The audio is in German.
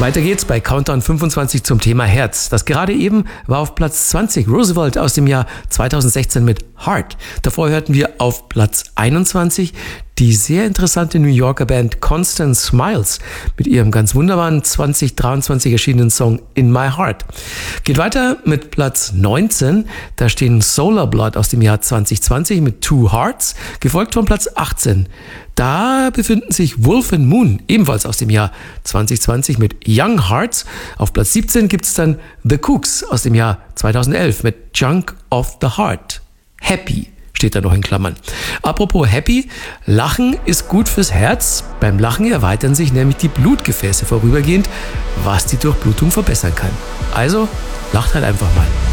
Weiter geht's bei Countdown 25 zum Thema Herz. Das gerade eben war auf Platz 20 Roosevelt aus dem Jahr 2016 mit Heart. Davor hörten wir auf Platz 21 die sehr interessante New Yorker Band Constant Smiles mit ihrem ganz wunderbaren 2023 erschienenen Song In My Heart. Geht weiter mit Platz 19. Da stehen Solar Blood aus dem Jahr 2020 mit Two Hearts, gefolgt von Platz 18. Da befinden sich Wolf and Moon, ebenfalls aus dem Jahr 2020 mit Young Hearts. Auf Platz 17 gibt es dann The Kooks aus dem Jahr 2011 mit Junk of the Heart. Happy steht da noch in Klammern. Apropos Happy, Lachen ist gut fürs Herz. Beim Lachen erweitern sich nämlich die Blutgefäße vorübergehend, was die Durchblutung verbessern kann. Also, lacht halt einfach mal.